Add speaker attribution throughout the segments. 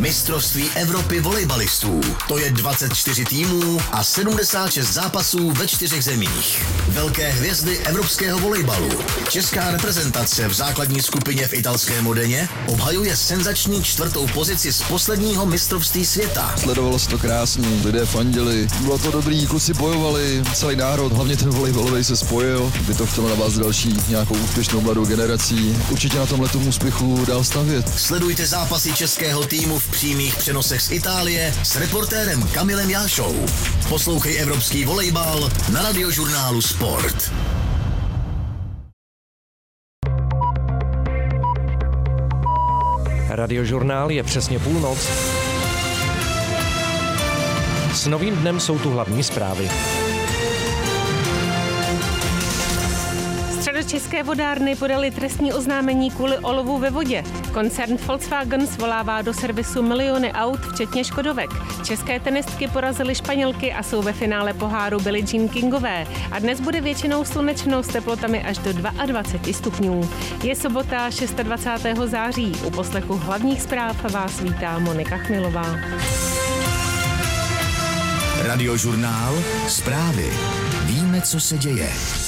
Speaker 1: Mistrovství Evropy volejbalistů. To je 24 týmů a 76 zápasů ve 4 zemích. Velké hvězdy evropského volejbalu. Česká reprezentace v základní skupině v italské Modeně obhajuje senzační 4. pozici z posledního mistrovství světa.
Speaker 2: Sledovalo se to krásně, lidé fandili, bylo to dobrý, kluci bojovali, celý národ, hlavně ten volejbalový se spojil, by to chtělo navázat další nějakou úspěšnou mladou generací. Určitě na tomhletom úspěchu dál stavět.
Speaker 1: Sledujte zápasy českého týmu v přímých přenosech z Itálie s reportérem Kamilem Jášou. Poslouchej evropský volejbal na Radiožurnálu Sport.
Speaker 3: Radiožurnál je přesně půlnoc. S novým dnem jsou tu hlavní zprávy.
Speaker 4: Středočeské vodárny podali trestní oznámení kvůli olovu ve vodě. Koncern Volkswagen svolává do servisu miliony aut, včetně škodovek. České tenistky porazily Španělky a jsou ve finále poháru Billie Jean Kingové. A dnes bude většinou slunečno s teplotami až do 22 stupňů. Je sobota 26. září. U poslechu hlavních zpráv vás vítá Monika Chmilová.
Speaker 1: Radiožurnál Zprávy. Víme, co se děje.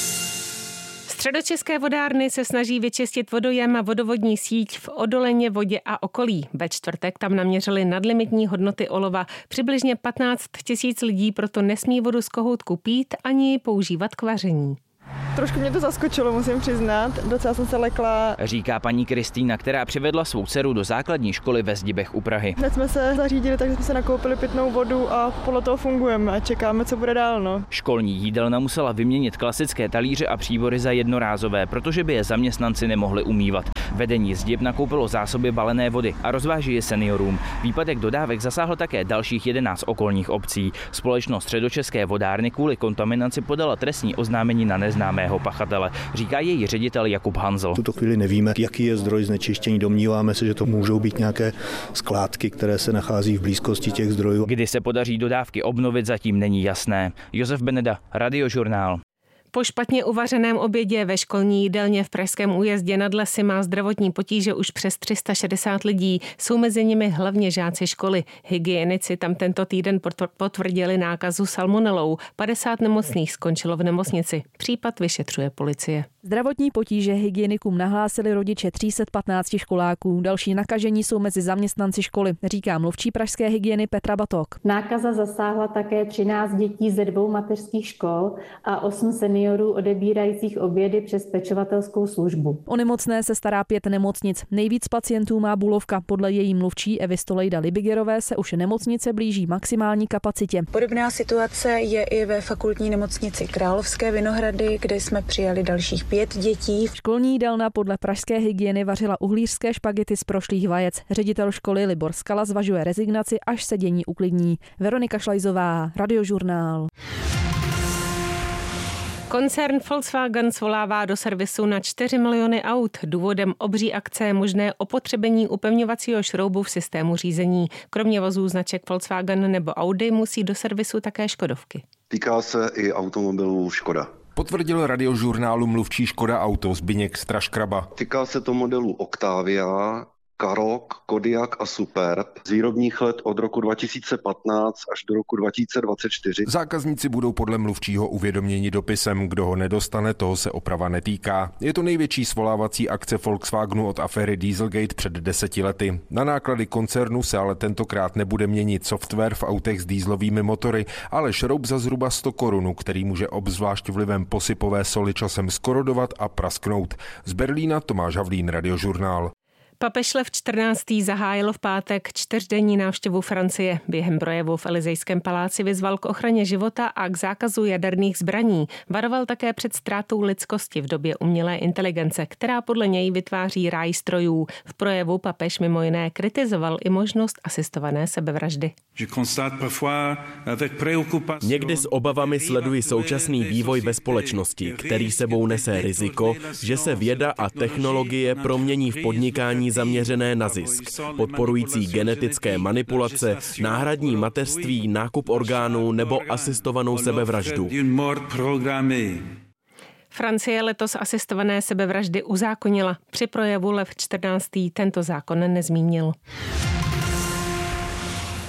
Speaker 4: Středočeské vodárny se snaží vyčistit vodojem a vodovodní síť v Odoleně, Vodě a okolí. Ve čtvrtek tam naměřili nadlimitní hodnoty olova. Přibližně 15 000 lidí proto nesmí vodu z kohoutku pít ani používat k vaření.
Speaker 5: Trošku mě to zaskočilo, musím přiznat. Docela jsem se lekla.
Speaker 6: Říká paní Kristýna, která přivedla svou dceru do základní školy ve Zdibech u Prahy.
Speaker 5: Hned jsme se zařídili, takže jsme se nakoupili pitnou vodu a podle toho fungujeme a čekáme, co bude dál. No.
Speaker 6: Školní jídelna musela vyměnit klasické talíře a příbory za jednorázové, protože by je zaměstnanci nemohli umývat. Vedení Zdib nakoupilo zásoby balené vody a rozváží je seniorům. Výpadek dodávek zasáhl také dalších 11 okolních obcí. Společnost Středočeské vodárny kvůli kontaminaci podala trestní oznámení na neznámého pachatele, říká její ředitel Jakub Hanzl.
Speaker 7: V tuto chvíli nevíme, jaký je zdroj znečištění. Domníváme se, že to můžou být nějaké skládky, které se nachází v blízkosti těch zdrojů.
Speaker 6: Kdy se podaří dodávky obnovit, zatím není jasné. Josef Beneda, Radiožurnál.
Speaker 4: Po špatně uvařeném obědě ve školní jídelně v Pražském Újezdě nad Lesy má zdravotní potíže už přes 360 lidí. Jsou mezi nimi hlavně žáci školy. Hygienici tam tento týden potvrdili nákazu salmonelou. 50 nemocných skončilo v nemocnici. Případ vyšetřuje policie.
Speaker 8: Zdravotní potíže hygienikům nahlásili rodiče 315 školáků. Další nakažení jsou mezi zaměstnanci školy, říká mluvčí pražské hygieny Petra Batok.
Speaker 9: Nákaza zasáhla také 13 dětí ze 2 mateřských škol a 8 seniorů odebírajících obědy přes pečovatelskou službu.
Speaker 8: O nemocné se stará 5 nemocnic. Nejvíc pacientů má Bulovka. Podle její mluvčí Evy Stolejda Libigerové se už nemocnice blíží maximální kapacitě.
Speaker 10: Podobná situace je i ve fakultní nemocnici Královské Vinohrady, kde jsme přijali dalších 5 dětí.
Speaker 8: Školní jídelna podle pražské hygieny vařila uhlířské špagety z prošlých vajec. Ředitel školy Libor Skala zvažuje rezignaci, až se dění uklidní. Veronika Šlajzová, Radiožurnál.
Speaker 4: Koncern Volkswagen svolává do servisu na 4 miliony aut. Důvodem obří akce je možné opotřebení upevňovacího šroubu v systému řízení. Kromě vozů značek Volkswagen nebo Audi musí do servisu také škodovky.
Speaker 11: Týká se i automobilů Škoda.
Speaker 12: Potvrdil Radiožurnálu mluvčí Škoda Auto Zbyněk Straškraba.
Speaker 11: Týká se to modelů Octavia, Karoq, Kodiaq a Superb z výrobních let od roku 2015 až do roku 2024.
Speaker 12: Zákazníci budou podle mluvčího uvědoměni dopisem. Kdo ho nedostane, toho se oprava netýká. Je to největší svolávací akce Volkswagenu od aféry Dieselgate před 10 lety. Na náklady koncernu se ale tentokrát nebude měnit software v autech s dieselovými motory, ale šroub za zhruba 100 korun, který může obzvlášť vlivem posypové soli časem skorodovat a prasknout. Z Berlína Tomáš Havlín, Radiožurnál.
Speaker 4: Papež Lev XIV. Zahájil v pátek 4denní návštěvu Francie. Během projevu v Elysejském paláci vyzval k ochraně života a k zákazu jaderných zbraní. Varoval také před ztrátou lidskosti v době umělé inteligence, která podle něj vytváří ráj strojů. V projevu papež mimo jiné kritizoval i možnost asistované sebevraždy.
Speaker 13: Někdy s obavami sleduji současný vývoj ve společnosti, který sebou nese riziko, že se věda a technologie promění v podnikání zaměřené na zisk, podporující genetické manipulace, náhradní mateřství, nákup orgánů nebo asistovanou sebevraždu.
Speaker 4: Francie letos asistované sebevraždy uzákonila. Při projevu Lev XIV. Tento zákon nezmínil.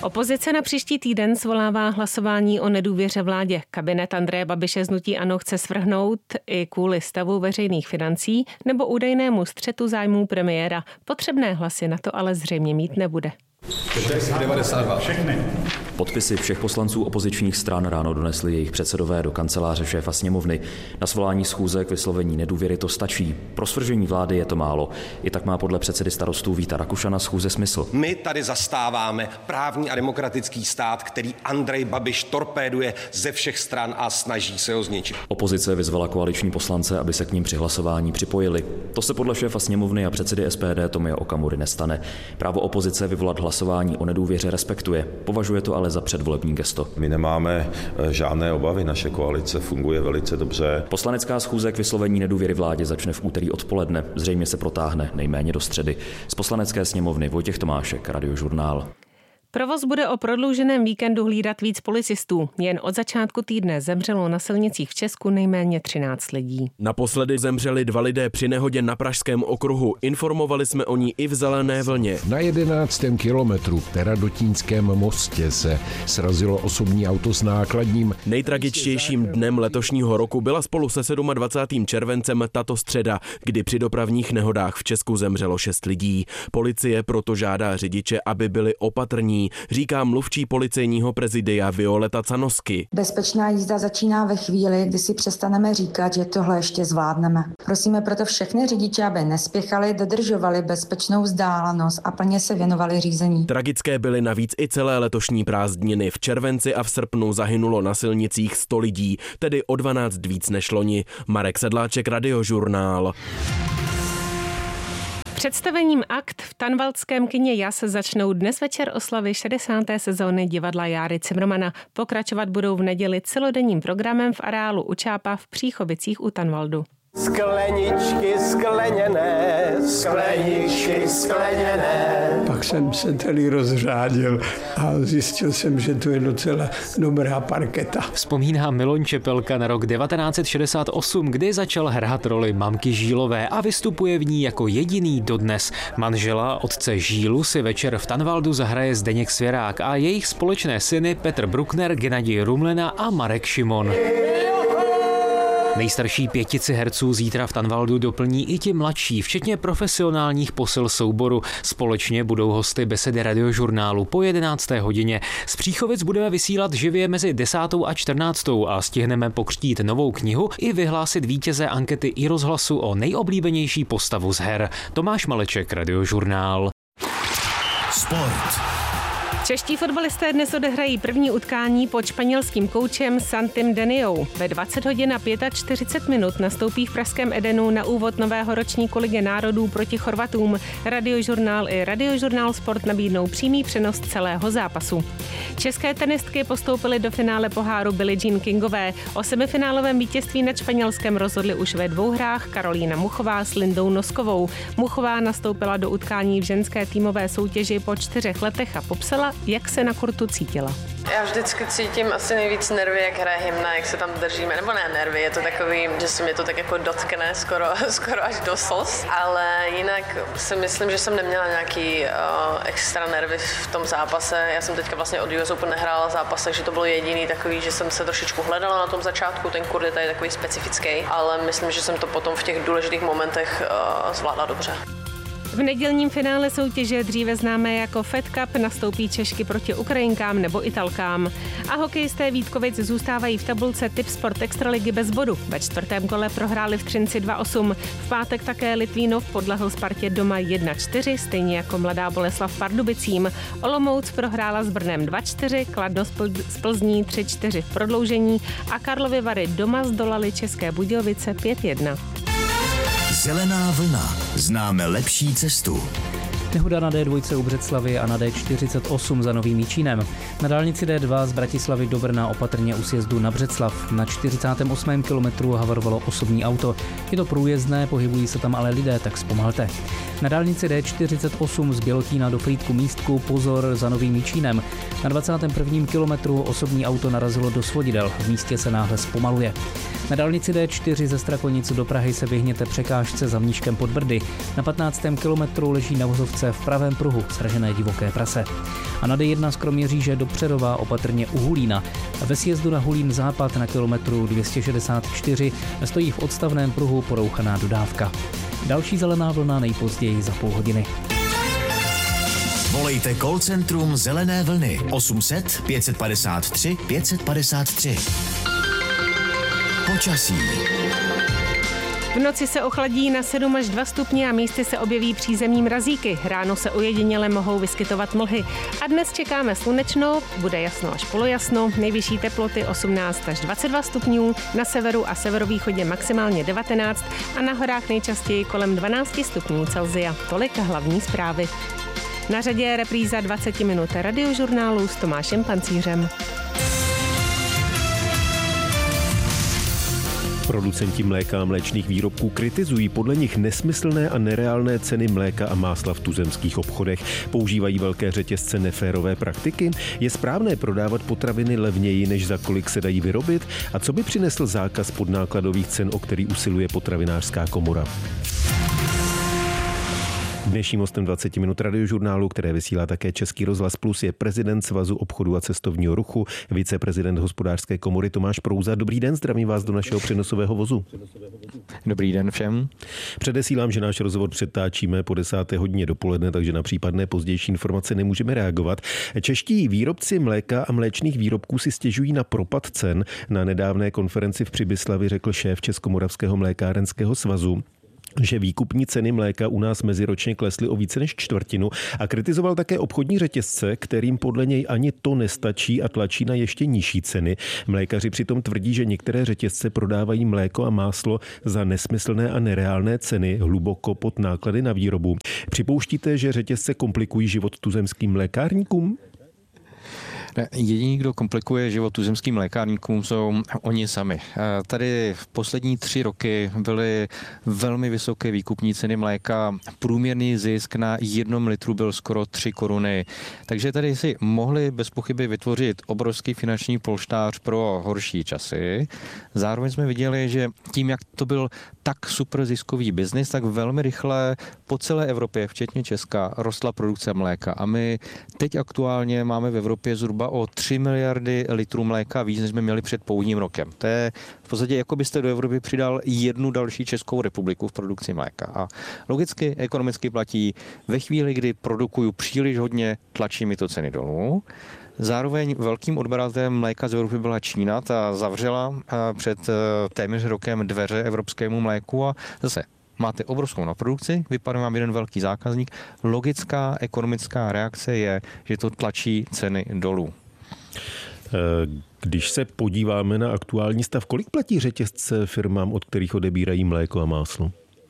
Speaker 4: Opozice na příští týden svolává hlasování o nedůvěře vládě. Kabinet Andreje Babiše z hnutí ANO chce svrhnout i kvůli stavu veřejných financí nebo údajnému střetu zájmů premiéra. Potřebné hlasy na to ale zřejmě mít nebude.
Speaker 14: 92.
Speaker 15: Všechny.
Speaker 14: Podpisy všech poslanců opozičních stran ráno donesli jejich předsedové do kanceláře šéfa sněmovny. Na svolání schůze k vyslovení nedůvěry to stačí. Pro svržení vlády je to málo. I tak má podle předsedy Starostů Víta Rakušana schůze smysl.
Speaker 16: My tady zastáváme právní a demokratický stát, který Andrej Babiš torpéduje ze všech stran a snaží se ho zničit.
Speaker 14: Opozice vyzvala koaliční poslance, aby se k ním při hlasování připojili. To se podle šéfa sněmovny a předsedy SPD Tomia Okamury nestane. Právo opozice vyvolat hlasování o nedůvěře respektuje. Považuje to ale za předvolební gesto.
Speaker 17: My nemáme žádné obavy, naše koalice funguje velice dobře.
Speaker 14: Poslanecká schůze k vyslovení nedůvěry vládě začne v úterý odpoledne, zřejmě se protáhne nejméně do středy. Z Poslanecké sněmovny Vojtěch Tomášek, Radiožurnál.
Speaker 4: Provoz bude o prodlouženém víkendu hlídat víc policistů. Jen od začátku týdne zemřelo na silnicích v Česku nejméně 13 lidí.
Speaker 13: Naposledy zemřeli 2 lidé při nehodě na Pražském okruhu. Informovali jsme o ní i v Zelené vlně.
Speaker 18: Na 11. kilometru v Teradotínském mostě se srazilo osobní auto s nákladním.
Speaker 13: Nejtragičtějším dnem letošního roku byla spolu se 27. červencem tato středa, kdy při dopravních nehodách v Česku zemřelo 6 lidí. Policie proto žádá řidiče, aby byli opatrní, říká mluvčí policejního prezidia Violeta Canosky.
Speaker 19: Bezpečná jízda začíná ve chvíli, kdy si přestaneme říkat, že tohle ještě zvládneme. Prosíme proto všechny řidiče, aby nespěchali, dodržovali bezpečnou vzdálenost a plně se věnovali řízení.
Speaker 13: Tragické byly navíc i celé letošní prázdniny. V červenci a v srpnu zahynulo na silnicích 100 lidí, tedy o 12 víc než loni. Marek Sedláček, Radiožurnál.
Speaker 4: Představením Akt v tanvaldském kině Jas začnou dnes večer oslavy 60. sezóny divadla Járy Cimrmana. Pokračovat budou v neděli celodenním programem v areálu u Čápa v Příchovicích u Tanvaldu.
Speaker 20: Skleničky skleněné, skleničky skleněné.
Speaker 21: Pak jsem se tady rozřádil a zjistil jsem, že to je docela dobrá parketa.
Speaker 22: Vzpomíná Miloň Čepelka na rok 1968, kdy začal hrát roli mamky Žílové a vystupuje v ní jako jediný dodnes. Manžela otce Žílu si večer v Tanvaldu zahraje Zdeněk Svěrák a jejich společné syny Petr Bruckner, Gennadij Rumlena a Marek Šimon. Nejstarší 5 herců zítra v Tanvaldu doplní i ti mladší, včetně profesionálních posil souboru. Společně budou hosty besedy Radiožurnálu po 11. hodině. Z Příchovic budeme vysílat živě mezi 10. a 14. a stihneme pokřtít novou knihu i vyhlásit vítěze ankety iRozhlasu o nejoblíbenější postavu z her. Tomáš Maleček, Radiožurnál.
Speaker 1: Sport.
Speaker 4: Čeští fotbalisté dnes odehrají první utkání pod španělským koučem Santim Deniou. Ve 20 hodin a 45 minut nastoupí v pražském Edenu na úvod nového ročníku Ligy národů proti Chorvatům. Radiožurnál i Radiožurnál Sport nabídnou přímý přenos celého zápasu. České tenistky postoupily do finále poháru Billie Jean Kingové. O semifinálovém vítězství nad Španělskem rozhodli už ve 2 hrách Karolína Muchová s Lindou Noskovou. Muchová nastoupila do utkání v ženské týmové soutěži po 4 letech a popsala, jak se na kurtu cítila.
Speaker 23: Já vždycky cítím asi nejvíc nervy, jak hraje hymna, jak se tam držíme, nebo ne nervy, je to takový, že se mě to tak jako dotkne skoro až do slz, ale jinak si myslím, že jsem neměla nějaký extra nervy v tom zápase. Já jsem teďka vlastně od US Open nehrála zápas, takže to bylo jediný takový, že jsem se trošičku hledala na tom začátku, ten kurd je tady takový specifický, ale myslím, že jsem to potom v těch důležitých momentech zvládla dobře.
Speaker 4: V nedělním finále soutěže, dříve známé jako Fed Cup, nastoupí Češky proti Ukrajinkám nebo Italkám. A hokejisté Vítkovic zůstávají v tabulce Tipsport Extraligy bez bodu. Ve 4. kole prohráli v Třinci 2-8. V pátek také Litvínov podlehl Spartě doma 1-4, stejně jako Mladá Boleslav Pardubicím. Olomouc prohrála s Brnem 2-4, Kladno z Plzní 3-4 v prodloužení a Karlovy Vary doma zdolali České Budějovice 5-1.
Speaker 1: Zelená vlna. Známe lepší cestu.
Speaker 24: Nehoda na D2 u Břeclavi a na D48 za Novým Jičínem. Na dálnici D2 z Bratislavy do Brna opatrně u sjezdu na Břeclav. Na 48. kilometru havarovalo osobní auto. Je to průjezdné, pohybují se tam ale lidé, tak zpomalte. Na dálnici D48 z Bělotína do Frýdku Místku pozor za Novým Jičínem. Na 21. kilometru osobní auto narazilo do svodidel. V místě se náhle zpomaluje. Na dálnici D4 ze Strakonic do Prahy se vyhněte překážce za Mníškem pod Brdy. Na 15. kilometru leží na vozovce v pravém pruhu sražené divoké prase. A na D1 z Kroměříže do Přerova opatrně u Hulína. Ve sjezdu na Hulín západ na kilometru 264 stojí v odstavném pruhu porouchaná dodávka. Další zelená vlna nejpozději za půl hodiny.
Speaker 1: Volejte call centrum Zelené vlny 800 553 553. Počasí.
Speaker 4: V noci se ochladí na 7 až 2 stupně a místy se objeví přízemní mrazíky. Ráno se ojediněle mohou vyskytovat mlhy. A dnes čekáme slunečno, bude jasno až polojasno, nejvyšší teploty 18 až 22 stupňů, na severu a severovýchodě maximálně 19 a na horách nejčastěji kolem 12 stupňů Celsia. Tolik hlavní zprávy. Na řadě je repríza 20 minut radiožurnálu s Tomášem Pancířem.
Speaker 2: Producenti mléka a mléčných výrobků kritizují podle nich nesmyslné a nereálné ceny mléka a másla v tuzemských obchodech. Používají velké řetězce neférové praktiky? Je správné prodávat potraviny levněji, než za kolik se dají vyrobit? A co by přinesl zákaz podnákladových cen, o který usiluje potravinářská komora? Dnešním hostem 20 minut radiožurnálu, které vysílá také Český rozhlas Plus, je prezident Svazu obchodu a cestovního ruchu, viceprezident Hospodářské komory Tomáš Prouza. Dobrý den, zdravím vás do našeho přenosového vozu.
Speaker 3: Dobrý den všem.
Speaker 2: Předesílám, že náš rozhovor přetáčíme po 10. hodině dopoledne, takže na případné pozdější informace nemůžeme reagovat. Čeští výrobci mléka a mléčných výrobků si stěžují na propad cen. Na nedávné konferenci v Přibyslavi řekl šéf Českomoravského mlékárenského svazu, že výkupní ceny mléka u nás meziročně klesly o více než čtvrtinu a kritizoval také obchodní řetězce, kterým podle něj ani to nestačí a tlačí na ještě nižší ceny. Mlékaři přitom tvrdí, že některé řetězce prodávají mléko a máslo za nesmyslné a nereálné ceny hluboko pod náklady na výrobu. Připouštíte, že řetězce komplikují život tuzemským mlékárníkům?
Speaker 3: Jediný, kdo komplikuje život tuzemským lékárníkům, jsou oni sami. Tady v poslední 3 roky byly velmi vysoké výkupní ceny mléka. Průměrný zisk na 1 litru byl skoro 3 koruny. Takže tady si mohli bez pochyby vytvořit obrovský finanční polštář pro horší časy. Zároveň jsme viděli, že tím, jak to byl tak super ziskový biznis, tak velmi rychle po celé Evropě, včetně Česka, rostla produkce mléka. A my teď aktuálně máme v Evropě zhruba o 3 miliardy litrů mléka víc, než jsme měli před pouhým rokem. To je v podstatě, jako byste do Evropy přidal jednu další Českou republiku v produkci mléka. A logicky, ekonomicky platí, ve chvíli, kdy produkuju příliš hodně, tlačí mi to ceny dolů. Zároveň velkým odběratelem mléka z Evropy byla Čína, ta zavřela před téměř rokem dveře evropskému mléku a zase máte obrovskou nadprodukci, vypadá vám jeden velký zákazník. Logická ekonomická reakce je, že to tlačí ceny dolů.
Speaker 2: Když se podíváme na aktuální stav, kolik platí řetězce firmám, od kterých odebírají mléko a máslo?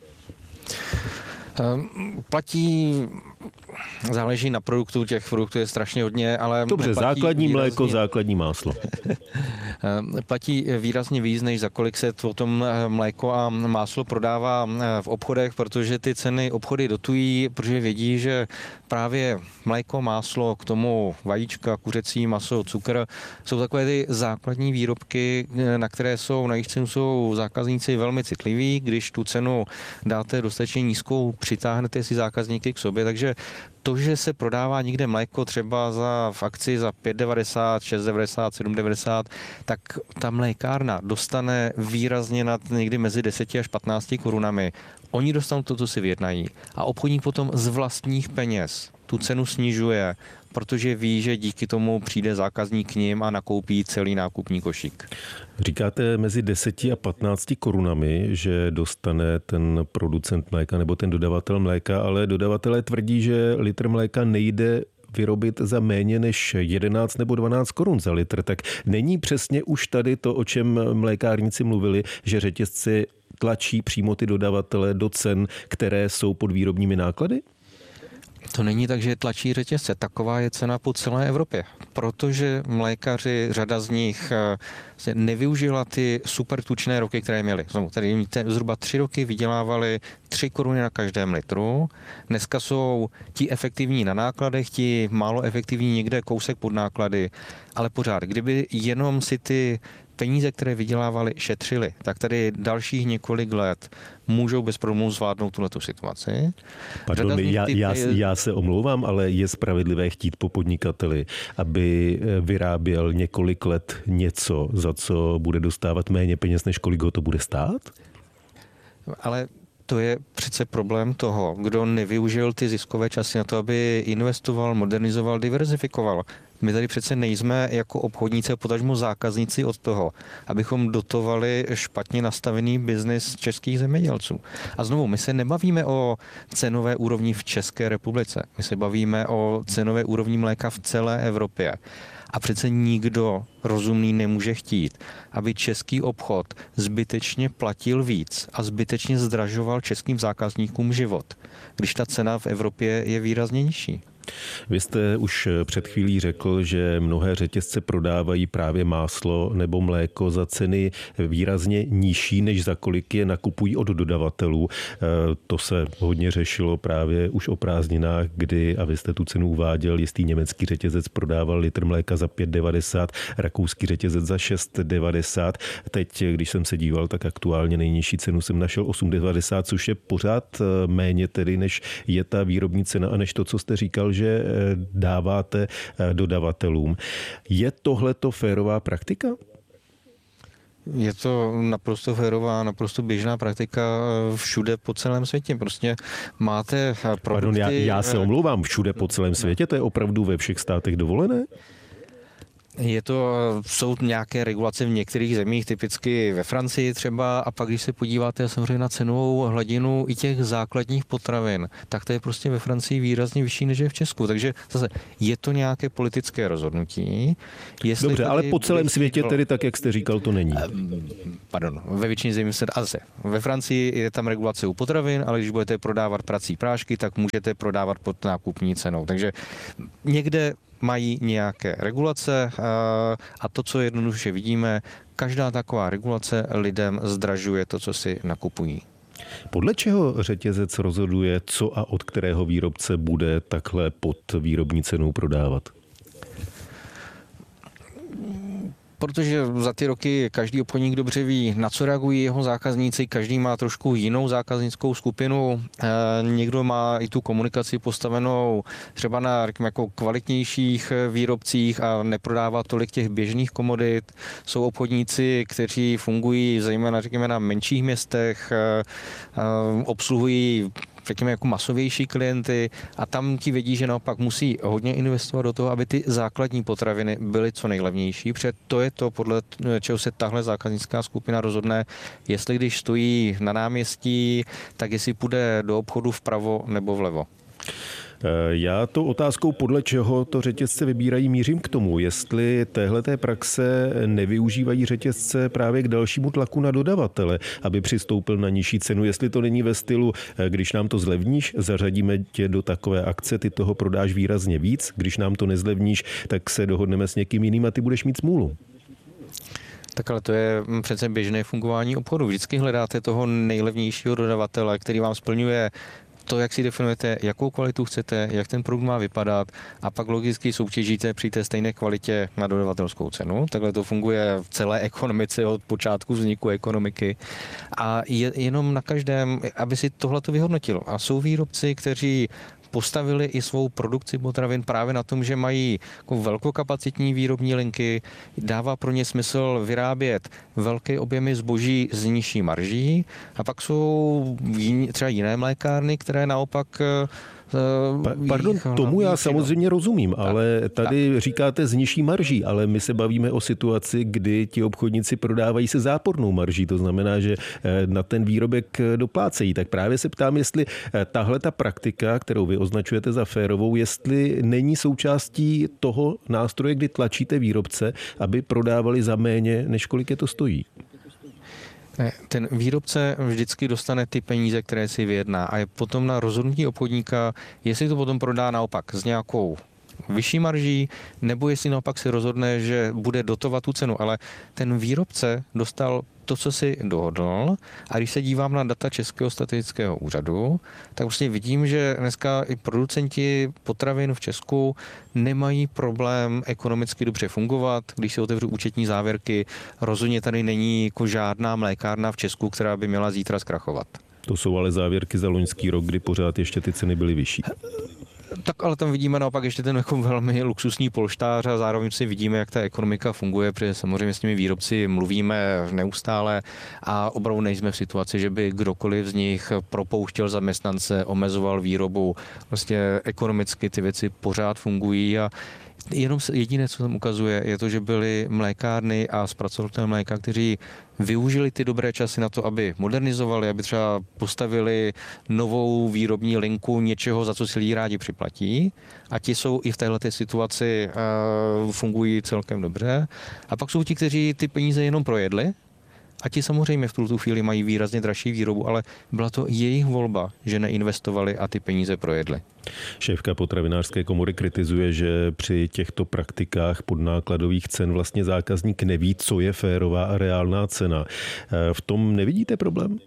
Speaker 3: Platí, záleží na produktu, těch produktů je strašně hodně, ale...
Speaker 2: Dobře, základní mléko, základní máslo.
Speaker 3: Platí výrazně víc, než za kolik se potom mléko a máslo prodává v obchodech, protože ty ceny obchody dotují, protože vědí, že právě mléko, máslo, k tomu vajíčka, kuřecí maso, cukr, jsou takové ty základní výrobky, na které jsou, na jejich cenu jsou zákazníci velmi citliví. Když tu cenu dáte dostatečně nízkou, přitáhnete si zákazníky k sobě, takže to, že se prodává někde mléko třeba v akci za 5,90, 6,90, 7,90, tak ta mlékárna dostane výrazně nad někdy mezi 10 až 15 korunami. Oni dostanou to, co si vyjednají. A obchodník potom z vlastních peněz tu cenu snižuje, protože ví, že díky tomu přijde zákazník k nim a nakoupí celý nákupní košík.
Speaker 2: Říkáte mezi 10 a 15 korunami, že dostane ten producent mléka nebo ten dodavatel mléka, ale dodavatelé tvrdí, že litr mléka nejde vyrobit za méně než 11 nebo 12 korun za litr. Tak není přesně už tady to, o čem mlékárníci mluvili, že řetězci tlačí přímo ty dodavatele do cen, které jsou pod výrobními náklady?
Speaker 3: To není tak, že tlačí řetězce. Taková je cena po celé Evropě. Protože mlékaři, řada z nich nevyužila ty super tučné roky, které měli. Tady zhruba 3 roky vydělávali 3 koruny na každém litru. Dneska jsou ti efektivní na nákladech, ti málo efektivní někde kousek pod náklady. Ale pořád, kdyby jenom si ty peníze, které vydělávali, šetřili, tak tady dalších několik let můžou bez problémů zvládnout tuhletu situaci.
Speaker 2: Pardon, já se omlouvám, ale je spravedlivé chtít po podnikateli, aby vyráběl několik let něco, za co bude dostávat méně peněz, než kolik ho to bude stát?
Speaker 3: Ale to je přece problém toho, kdo nevyužil ty ziskové časy na to, aby investoval, modernizoval, diverzifikoval. My tady přece nejsme jako obchodníci a potažmo zákazníci od toho, abychom dotovali špatně nastavený biznis českých zemědělců. A znovu, my se nebavíme o cenové úrovni v České republice. My se bavíme o cenové úrovni mléka v celé Evropě. A přece nikdo rozumný nemůže chtít, aby český obchod zbytečně platil víc a zbytečně zdražoval českým zákazníkům život, když ta cena v Evropě je výrazně nižší.
Speaker 2: Vy jste už před chvílí řekl, že mnohé řetězce prodávají právě máslo nebo mléko za ceny výrazně nižší, než za kolik je nakupují od dodavatelů. To se hodně řešilo právě už o prázdninách, kdy, a vy jste tu cenu uváděl, jistý německý řetězec prodával litr mléka za 5,90, rakouský řetězec za 6,90. Teď, když jsem se díval, tak aktuálně nejnižší cenu jsem našel 8,90, což je pořád méně tedy, než je ta výrobní cena a než to, co jste říkal, že dáváte dodavatelům. Je tohleto férová praktika?
Speaker 3: Je to naprosto férová, naprosto běžná praktika všude po celém světě. Prostě máte produkty...
Speaker 2: Pardon, já se omlouvám, všude po celém světě? To je opravdu ve všech státech dovolené?
Speaker 3: Jsou nějaké regulace v některých zemích, typicky ve Francii třeba, a pak když se podíváte samozřejmě na cenovou hladinu i těch základních potravin, tak to je prostě ve Francii výrazně vyšší, než je v Česku. Takže zase je to nějaké politické rozhodnutí.
Speaker 2: Dobře, ale po celém světě tedy tak, jak jste říkal, to není.
Speaker 3: Pardon, ve většině zemí se... Ve Francii je tam regulace u potravin, ale když budete prodávat prací prášky, tak můžete prodávat pod nákupní cenou. Takže někde mají nějaké regulace a to, co jednoduše vidíme, každá taková regulace lidem zdražuje to, co si nakupují.
Speaker 2: Podle čeho řetězec rozhoduje, co a od kterého výrobce bude takhle pod výrobní cenou prodávat?
Speaker 3: Protože za ty roky každý obchodník dobře ví, na co reagují jeho zákazníci, každý má trošku jinou zákaznickou skupinu, někdo má i tu komunikaci postavenou třeba na jako kvalitnějších výrobcích a neprodává tolik těch běžných komodit. Jsou obchodníci, kteří fungují zejména řekněme na menších městech, obsluhují řekněme jako masovější klienty a tam ti vědí, že naopak musí hodně investovat do toho, aby ty základní potraviny byly co nejlevnější, protože to je to, podle čeho se tahle zákaznická skupina rozhodne, jestli když stojí na náměstí, tak jestli půjde do obchodu vpravo nebo vlevo.
Speaker 2: Já tou otázkou, podle čeho to řetězce vybírají, mířím k tomu, jestli téhleté praxe nevyužívají řetězce právě k dalšímu tlaku na dodavatele, aby přistoupil na nižší cenu, jestli to není ve stylu, když nám to zlevníš, zařadíme tě do takové akce, ty toho prodáš výrazně víc, když nám to nezlevníš, tak se dohodneme s někým jiným a ty budeš mít smůlu.
Speaker 3: Tak ale to je přece běžné fungování obchodu. Vždycky hledáte toho nejlevnějšího dodavatele, který vám splňuje to, jak si definujete, jakou kvalitu chcete, jak ten produkt má vypadat a pak logicky soutěžíte při té stejné kvalitě na dodavatelskou cenu. Takhle to funguje v celé ekonomice od počátku vzniku ekonomiky a je jenom na každém, aby si tohleto vyhodnotilo. A jsou výrobci, kteří postavili i svou produkci potravin právě na tom, že mají jako velkokapacitní výrobní linky, dává pro ně smysl vyrábět velké objemy zboží s nižší marží a pak jsou třeba jiné mlékárny, které naopak
Speaker 2: Pardon, tomu já samozřejmě rozumím, ale tady říkáte s nižší marží, ale my se bavíme o situaci, kdy ti obchodníci prodávají se zápornou marží, to znamená, že na ten výrobek doplácejí. Tak právě se ptám, jestli tahle ta praktika, kterou vy označujete za férovou, jestli není součástí toho nástroje, kdy tlačíte výrobce, aby prodávali za méně, než kolik je to stojí.
Speaker 3: Ten výrobce vždycky dostane ty peníze, které si vyjedná a je potom na rozhodnutí obchodníka, jestli to potom prodá naopak s nějakou vyšší marží, nebo jestli naopak se rozhodne, že bude dotovat tu cenu. Ale ten výrobce dostal to, co si dohodl. A když se dívám na data Českého statistického úřadu, tak vlastně vidím, že dneska i producenti potravin v Česku nemají problém ekonomicky dobře fungovat. Když si otevřu účetní závěrky, rozhodně tady není jako žádná mlékárna v Česku, která by měla zítra zkrachovat.
Speaker 2: To jsou ale závěrky za loňský rok, kdy pořád ještě ty ceny byly vyšší.
Speaker 3: Tak ale tam vidíme naopak ještě ten jako velmi luxusní polštář a zároveň si vidíme, jak ta ekonomika funguje, protože samozřejmě s těmi výrobci mluvíme neustále a opravdu nejsme v situaci, že by kdokoliv z nich propouštěl zaměstnance, omezoval výrobu. Prostě ekonomicky ty věci pořád fungují a jenom jediné, co tam ukazuje, je to, že byly mlékárny a zpracovatelé mléka, kteří využili ty dobré časy na to, aby modernizovali, aby třeba postavili novou výrobní linku něčeho, za co si lidi rádi připlatí. A ti jsou i v téhleté situaci fungují celkem dobře. A pak jsou ti, kteří ty peníze jenom projedli. A ti samozřejmě v tu chvíli mají výrazně dražší výrobu, ale byla to jejich volba, že neinvestovali a ty peníze projedli.
Speaker 2: Šéfka potravinářské komory kritizuje, že při těchto praktikách podnákladových cen vlastně zákazník neví, co je férová a reálná cena. V tom nevidíte problém?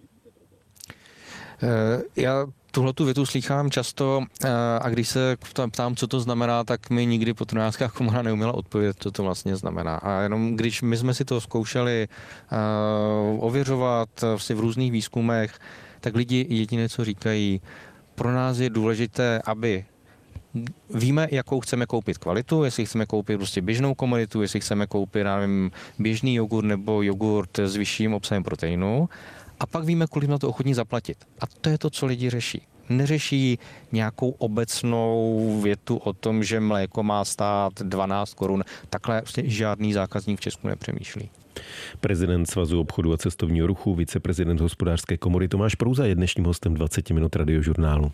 Speaker 3: Já tuhletu větu slýchám často a když se ptám, co to znamená, tak mi nikdy potravinářská komora neuměla odpovědět, co to vlastně znamená. A jenom když my jsme si to zkoušeli ověřovat v různých výzkumech, tak lidi jediné, co říkají, pro nás je důležité, aby víme, jakou chceme koupit kvalitu, jestli chceme koupit prostě běžnou komoditu, jestli chceme koupit, nevím, běžný jogurt nebo jogurt s vyšším obsahem proteinu. A pak víme, kolik na to ochotní zaplatit. A to je to, co lidi řeší. Neřeší nějakou obecnou větu o tom, že mléko má stát 12 korun. Takhle vlastně žádný zákazník v Česku nepřemýšlí.
Speaker 2: Prezident Svazu obchodu a cestovního ruchu, viceprezident Hospodářské komory Tomáš Prouza je dnešním hostem 20 minut Radiožurnálu.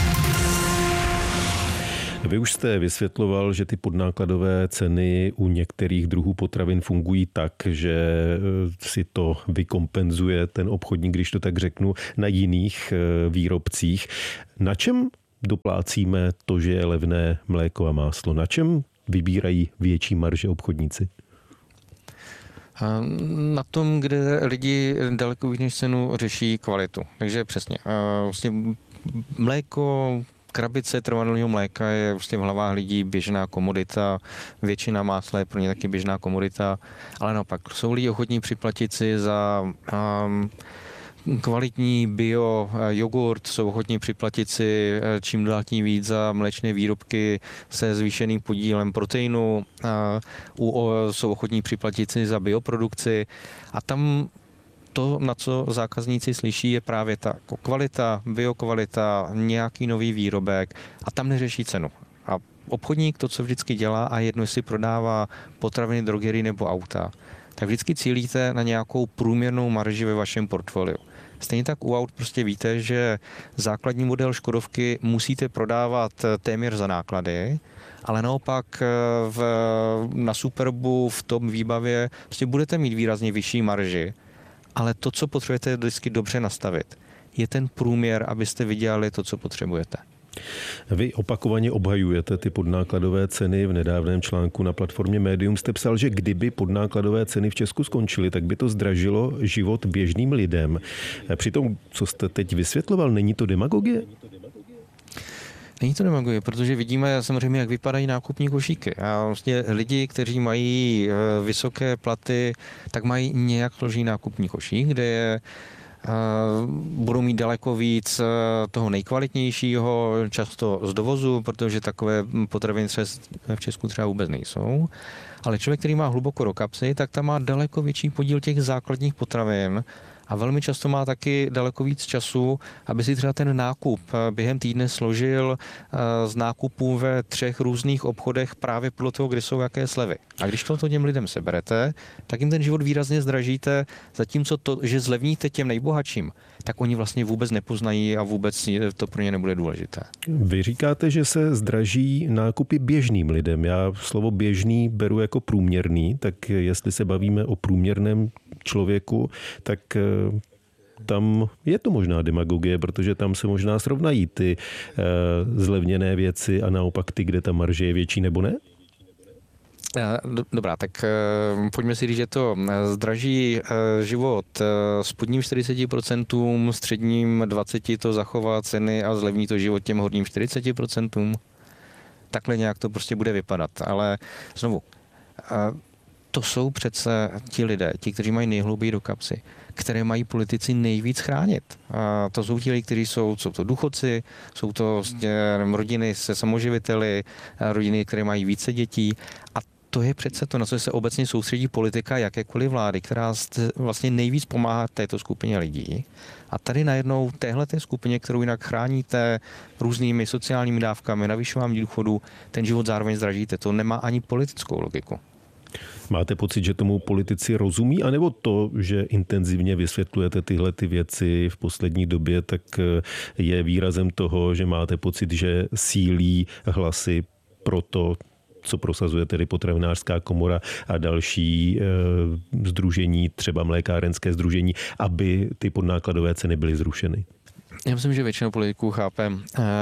Speaker 2: Vy už jste vysvětloval, že ty podnákladové ceny u některých druhů potravin fungují tak, že si to vykompenzuje ten obchodník, když to tak řeknu, na jiných výrobcích. Na čem doplácíme to, že je levné mléko a máslo? Na čem vybírají větší marže obchodníci?
Speaker 3: Na tom, kde lidi daleko víc než cenu řeší kvalitu. Takže přesně. Vlastně mléko, krabice trvanlivého mléka je vlastně v hlavách lidí běžná komodita, většina másla je pro ně taky běžná komodita, ale naopak jsou lidi ochotní připlatit si za kvalitní bio jogurt, jsou ochotní připlatit si čím dál tím víc za mléčné výrobky se zvýšeným podílem proteinu, jsou ochotní připlatit si za bioprodukci a tam to, na co zákazníci slyší, je právě ta kvalita, biokvalita, nějaký nový výrobek a tam neřeší cenu. A obchodník to, co vždycky dělá, a jedno, jestli prodává potraviny, drogery nebo auta, tak vždycky cílíte na nějakou průměrnou marži ve vašem portfoliu. Stejně tak u aut prostě víte, že základní model Škodovky musíte prodávat téměř za náklady, ale naopak na Superbu v tom výbavě prostě budete mít výrazně vyšší marži, ale to, co potřebujete vždycky dobře nastavit, je ten průměr, abyste vydělali to, co potřebujete.
Speaker 2: Vy opakovaně obhajujete ty podnákladové ceny. V nedávném článku na platformě Medium jste psal, že kdyby podnákladové ceny v Česku skončily, tak by to zdražilo život běžným lidem. Přitom, co jste teď vysvětloval, není to demagogie?
Speaker 3: Není to demagogie, protože vidíme samozřejmě, jak vypadají nákupní košíky. A vlastně lidi, kteří mají vysoké platy, tak mají nějak složitý nákupní košík, kde je budou mít daleko víc toho nejkvalitnějšího, často z dovozu, protože takové potraviny v Česku třeba vůbec nejsou. Ale člověk, který má hluboko do kapsy, tak tam má daleko větší podíl těch základních potravin a velmi často má taky daleko víc času, aby si třeba ten nákup během týdne složil z nákupů ve 3 různých obchodech právě podle toho, kde jsou jaké slevy. A když to těm lidem seberete, tak jim ten život výrazně zdražíte, zatímco to, že zlevníte těm nejbohatším, tak oni vlastně vůbec nepoznají a vůbec to pro ně nebude důležité.
Speaker 2: Vy říkáte, že se zdraží nákupy běžným lidem. Já slovo běžný beru jako průměrný, tak jestli se bavíme o průměrném člověku, tak tam je to možná demagogie, protože tam se možná srovnají ty zlevněné věci a naopak ty, kde ta marže je větší, nebo ne?
Speaker 3: Dobrá, tak pojďme si říct, že to zdraží život spodním 40%, středním 20% to zachová ceny a zlevní to život těm horním 40%. Takhle nějak to prostě bude vypadat. Ale znovu, to jsou přece ti lidé, ti, kteří mají nejhlouběji do kapsy, které mají politici nejvíc chránit. A to jsou ti lidi, kteří jsou to důchodci, jsou to rodiny se samoživiteli, rodiny, které mají více dětí. A to je přece to, na co se obecně soustředí politika jakékoliv vlády, která vlastně nejvíc pomáhá této skupině lidí. A tady najednou téhleté skupině, kterou jinak chráníte různými sociálními dávkami, navyšováním důchodů, ten život zároveň zdražíte. To nemá ani politickou logiku.
Speaker 2: Máte pocit, že tomu politici rozumí, anebo to, že intenzivně vysvětlujete tyhle ty věci v poslední době, tak je výrazem toho, že máte pocit, že sílí hlasy pro to, co prosazuje tedy Potravinářská komora a další sdružení, třeba mlékárenské sdružení, aby ty podnákladové ceny byly zrušeny?
Speaker 3: Já myslím, že většina politiků chápe,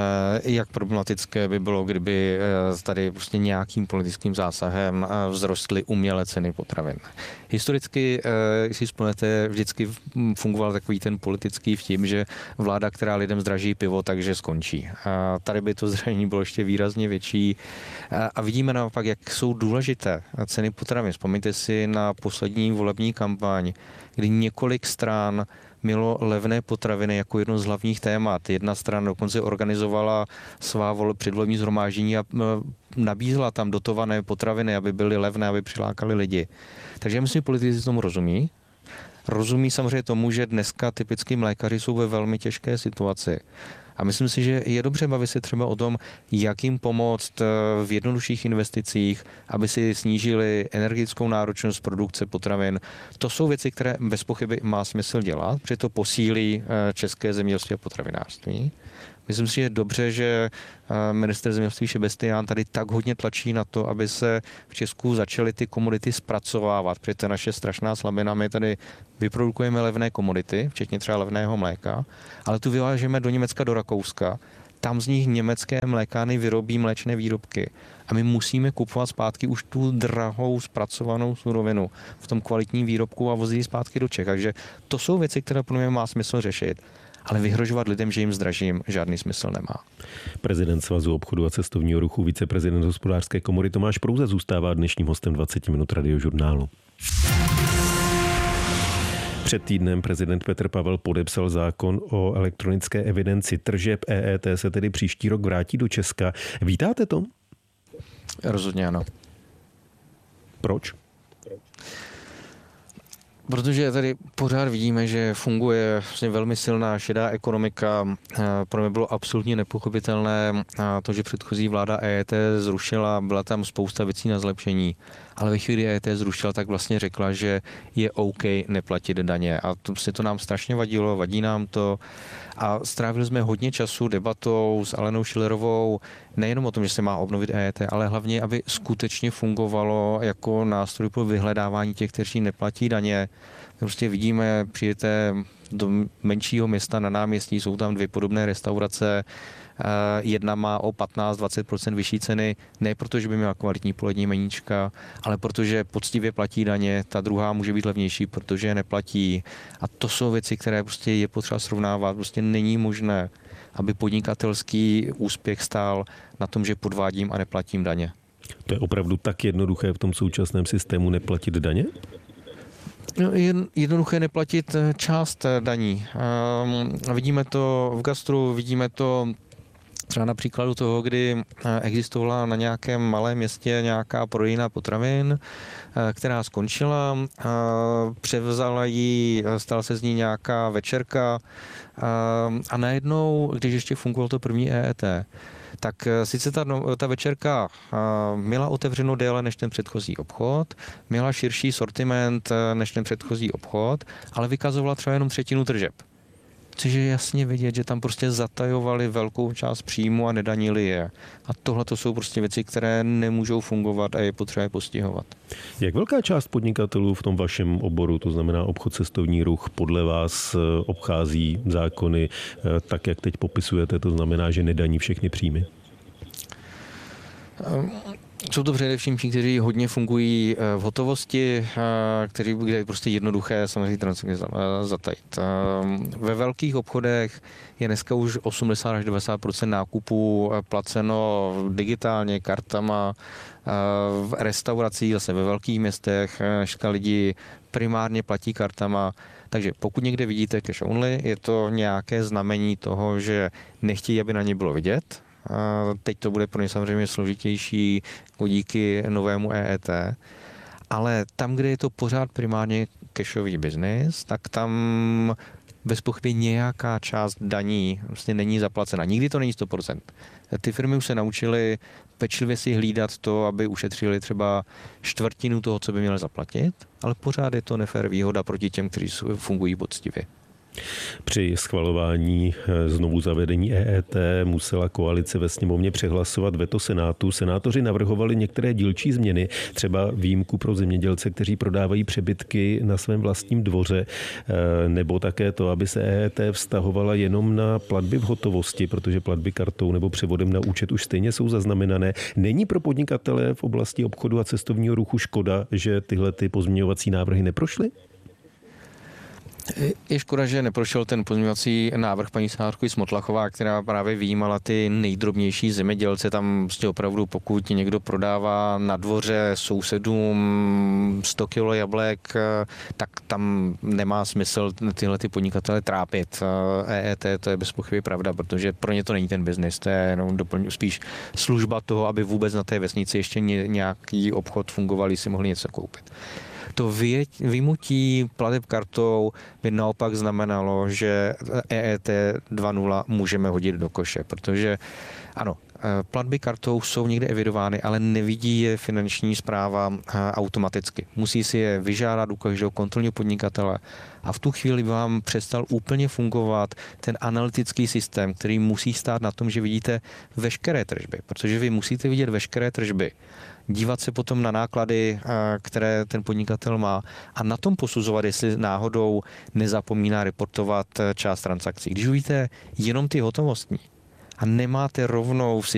Speaker 3: jak problematické by bylo, kdyby tady prostě nějakým politickým zásahem vzrostly umělé ceny potravin. Historicky, si vzpomínáte, vždycky fungoval takový ten politický vtip, že vláda, která lidem zdraží pivo, takže skončí. A tady by to zdražení bylo ještě výrazně větší. A vidíme naopak, jak jsou důležité ceny potravin. Vzpomeňte si na poslední volební kampaň, kdy několik stran mělo levné potraviny jako jedno z hlavních témat. Jedna strana dokonce organizovala svá předvolební shromáždění a nabízela tam dotované potraviny, aby byly levné, aby přilákali lidi. Takže já myslím, že politici tomu rozumí. Rozumí samozřejmě tomu, že dneska typicky mlékaři jsou ve velmi těžké situaci. A myslím si, že je dobře bavit se třeba o tom, jak jim pomoct v jednodušších investicích, aby si snížili energetickou náročnost produkce potravin. To jsou věci, které bez pochyby má smysl dělat, protože to posílí české zemědělství a potravinářství. Myslím si, že je dobře, že ministr zemědělství Šebestián tady tak hodně tlačí na to, aby se v Česku začaly ty komodity zpracovávat, protože to je naše strašná slabina. My tady vyprodukujeme levné komodity, včetně třeba levného mléka, ale tu vyvážeme do Německa, do Rakouska. Tam z nich německé mlékárny vyrobí mléčné výrobky. A my musíme kupovat zpátky už tu drahou zpracovanou surovinu v tom kvalitním výrobku a vozit zpátky do Čech. Takže to jsou věci, které pro mě má smysl řešit. Ale vyhrožovat lidem, že jim zdražím, žádný smysl nemá.
Speaker 2: Prezident Svazu obchodu a cestovního ruchu, viceprezident Hospodářské komory Tomáš Prouza zůstává dnešním hostem 20 minut Radiožurnálu. Před týdnem prezident Petr Pavel podepsal zákon o elektronické evidenci tržeb. EET se tedy příští rok vrátí do Česka. Vítáte to?
Speaker 3: Rozhodně ano.
Speaker 2: Proč?
Speaker 3: Protože tady pořád vidíme, že funguje vlastně velmi silná šedá ekonomika. Pro mě bylo absolutně nepochopitelné to, že předchozí vláda EET zrušila, byla tam spousta věcí na zlepšení. Ale ve chvíli EET zrušila, tak vlastně řekla, že je OK neplatit daně. A to nám strašně vadilo, vadí nám to. A strávili jsme hodně času debatou s Alenou Schillerovou, nejenom o tom, že se má obnovit EET, ale hlavně, aby skutečně fungovalo jako nástroj pro vyhledávání těch, kteří neplatí daně. Prostě vidíme, přijete do menšího města na náměstí, jsou tam dvě podobné restaurace, jedna má o 15-20% vyšší ceny, ne proto, že by měla kvalitní polední meníčka, ale protože poctivě platí daně, ta druhá může být levnější, protože je neplatí. A to jsou věci, které prostě je potřeba srovnávat. Prostě není možné, aby podnikatelský úspěch stál na tom, že podvádím a neplatím daně.
Speaker 2: To je opravdu tak jednoduché v tom současném systému neplatit daně?
Speaker 3: Jednoduché neplatit část daní. Vidíme to v gastru, vidíme to třeba na příkladu toho, kdy existovala na nějakém malém městě nějaká prodejna potravin, která skončila, převzala ji, stala se z ní nějaká večerka a najednou, když ještě fungovalo to první EET, tak sice ta večerka měla otevřeno déle než ten předchozí obchod, měla širší sortiment než ten předchozí obchod, ale vykazovala třeba jenom třetinu tržeb. Což je jasně vidět, že tam prostě zatajovali velkou část příjmu a nedanili je. A tohle to jsou prostě věci, které nemůžou fungovat a je potřeba je postihovat.
Speaker 2: Jak velká část podnikatelů v tom vašem oboru, to znamená obchod, cestovní ruch, podle vás obchází zákony tak, jak teď popisujete, to znamená, že nedaní všechny příjmy?
Speaker 3: Jsou to především ti, kteří hodně fungují v hotovosti, kde je prostě jednoduché samozřejmě transakce zatajit. Ve velkých obchodech je dneska už 80 až 90% nákupů placeno digitálně, kartama, v restauracích, zase ve velkých městech, lidi primárně platí kartama. Takže pokud někde vidíte cash only, je to nějaké znamení toho, že nechtějí, aby na ně bylo vidět. Teď to bude pro ně samozřejmě složitější díky novému EET, ale tam, kde je to pořád primárně cashový biznis, tak tam bez pochyby nějaká část daní vlastně není zaplacena. Nikdy to není 100%. Ty firmy už se naučily pečlivě si hlídat to, aby ušetřili třeba čtvrtinu toho, co by měly zaplatit, ale pořád je to nefér výhoda proti těm, kteří fungují poctivě.
Speaker 2: Při schvalování znovu zavedení EET musela koalice ve sněmovně přehlasovat veto Senátu. Senátoři navrhovali některé dílčí změny, třeba výjimku pro zemědělce, kteří prodávají přebytky na svém vlastním dvoře, nebo také to, aby se EET vztahovala jenom na platby v hotovosti, protože platby kartou nebo převodem na účet už stejně jsou zaznamenané. Není pro podnikatele v oblasti obchodu a cestovního ruchu škoda, že tyhle ty pozměňovací návrhy neprošly?
Speaker 3: Je škoda, že neprošel ten pozměňovací návrh paní senátorky Smotlachová, která právě vyjímala ty nejdrobnější zemědělce. Tam prostě opravdu, pokud někdo prodává na dvoře sousedům 100 kilo jablek, tak tam nemá smysl tyhle ty podnikatele trápit. EET to je bez pochyby pravda, protože pro ně to není ten biznis, to je jenom spíš služba toho, aby vůbec na té vesnici ještě nějaký obchod fungoval, si mohli něco koupit. To vyjmutí plateb kartou by naopak znamenalo, že EET 2.0 můžeme hodit do koše, protože ano, platby kartou jsou někde evidovány, ale nevidí je finanční správa automaticky. Musí si je vyžádat u každého kontrolního podnikatele a v tu chvíli by vám přestal úplně fungovat ten analytický systém, který musí stát na tom, že vidíte veškeré tržby, protože vy musíte vidět veškeré tržby, dívat se potom na náklady, které ten podnikatel má a na tom posuzovat, jestli náhodou nezapomíná reportovat část transakcí. Když uvidíte jenom ty hotovostní a nemáte rovnou v